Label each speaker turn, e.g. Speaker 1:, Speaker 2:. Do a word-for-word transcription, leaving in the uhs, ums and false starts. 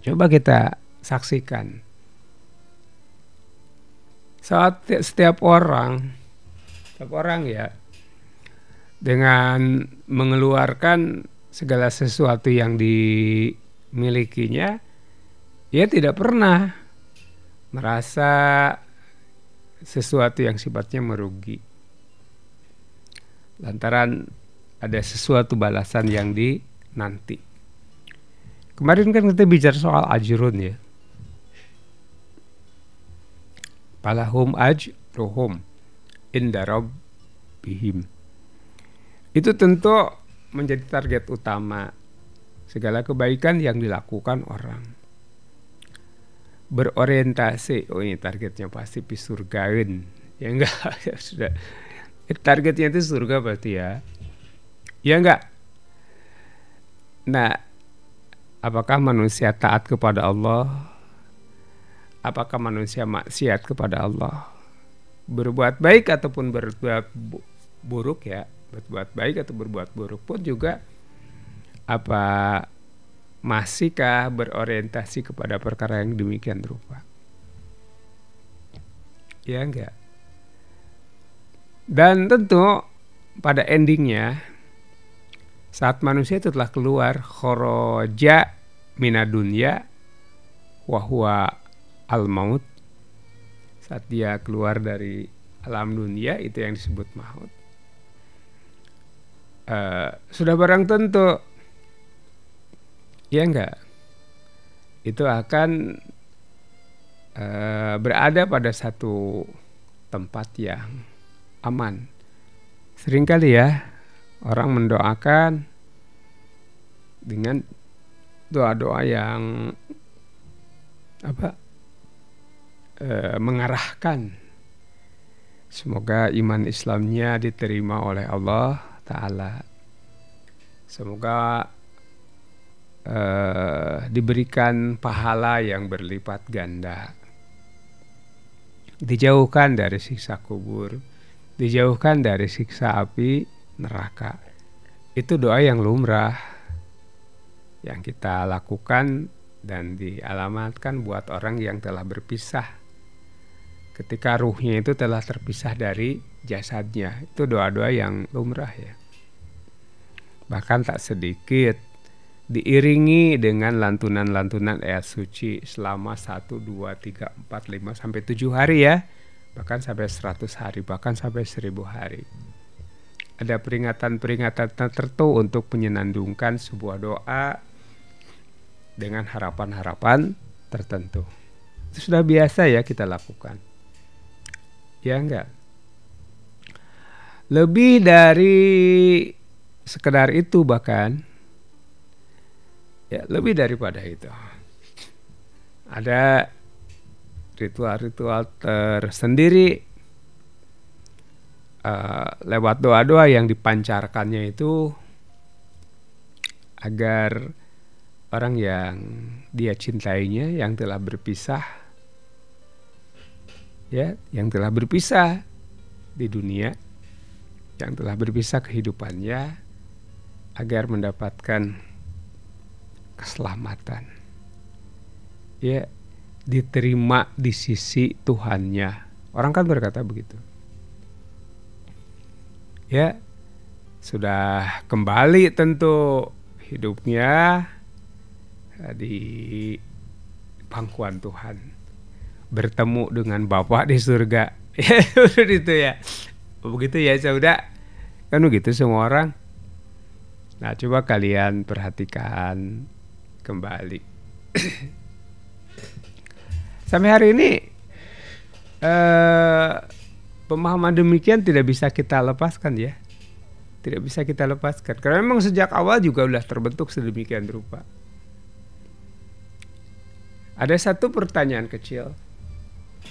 Speaker 1: Coba kita saksikan. Saat setiap orang, setiap orang ya, dengan mengeluarkan segala sesuatu yang dimilikinya, ia tidak pernah merasa sesuatu yang sifatnya merugi. Lantaran ada sesuatu balasan yang dinanti. Kemarin kan kita bicara soal ajrun ya. Falahum ajruhum inda rabbihim. Itu tentu menjadi target utama segala kebaikan yang dilakukan orang. Berorientasi, oh ini targetnya pasti pisurgaun. Ya enggak, ya sudah. Targetnya itu surga berarti ya. Ya enggak. Nah, apakah manusia taat kepada Allah? Apakah manusia maksiat kepada Allah? Berbuat baik ataupun berbuat buruk ya, berbuat baik atau berbuat buruk pun juga apa masihkah berorientasi kepada perkara yang demikian rupa? Ya enggak. Dan tentu pada endingnya saat manusia itu telah keluar khoroja minadunya wahwa al-maut, saat dia keluar dari alam dunia itu yang disebut maut, uh, sudah barang tentu ya enggak, itu akan uh, berada pada satu tempat yang aman. Seringkali ya orang mendoakan dengan doa-doa yang apa e, mengarahkan semoga iman Islamnya diterima oleh Allah Ta'ala, semoga e, diberikan pahala yang berlipat ganda, dijauhkan dari siksa kubur, dijauhkan dari siksa api neraka. Itu doa yang lumrah yang kita lakukan dan dialamatkan buat orang yang telah berpisah, ketika ruhnya itu telah terpisah dari jasadnya. Itu doa-doa yang lumrah ya. Bahkan tak sedikit diiringi dengan lantunan-lantunan ayat suci selama satu, dua, tiga, empat, lima, sampai tujuh hari ya. Bahkan sampai seratus hari, bahkan sampai seribu hari. Ada peringatan-peringatan tertentu untuk menyenandungkan sebuah doa dengan harapan-harapan tertentu. Itu sudah biasa ya kita lakukan. Ya enggak? Lebih dari sekedar itu bahkan, ya lebih daripada itu. Ada ritual-ritual tersendiri uh, lewat doa-doa yang dipancarkannya itu agar orang yang dia cintainya, yang telah berpisah, ya, yang telah berpisah di dunia, yang telah berpisah kehidupannya, agar mendapatkan keselamatan, ya, diterima di sisi Tuhannya. Orang kan berkata begitu, ya, sudah kembali tentu hidupnya di pangkuan Tuhan, bertemu dengan Bapa di surga. Ya itu ya, begitu ya saudara, kan begitu semua orang. Nah coba kalian perhatikan kembali. Sampai hari ini eh, pemahaman demikian tidak bisa kita lepaskan ya, tidak bisa kita lepaskan karena memang sejak awal juga sudah terbentuk sedemikian rupa. Ada satu pertanyaan kecil